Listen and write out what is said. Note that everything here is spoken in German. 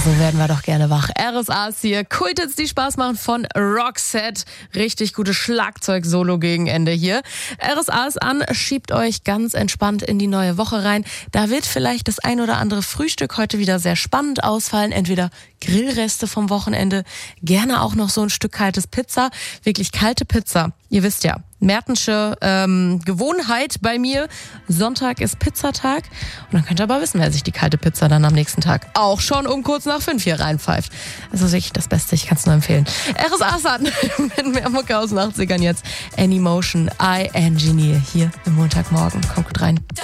so werden wir doch gerne wach. RSA ist hier. Kulthits, die Spaß machen von Roxette. Richtig gute Schlagzeug-Solo gegen Ende hier. RSA ist an, schiebt euch ganz entspannt in die neue Woche rein. Da wird vielleicht das ein oder andere Frühstück heute wieder sehr spannend ausfallen. Entweder Grillreste vom Wochenende, gerne auch noch so ein Stück kaltes Pizza. Wirklich kalte Pizza. Ihr wisst ja, Mertensche Gewohnheit bei mir. Sonntag ist Pizzatag. Und dann könnt ihr aber wissen, wer sich die kalte Pizza dann am nächsten Tag auch schon um kurz nach 5 hier reinpfeift. Also wirklich das Beste, ich kann es nur empfehlen. RSA ist an mit mehr Mucke aus den 80ern jetzt. Anymotion, I Engineer hier im Montagmorgen. Kommt gut rein.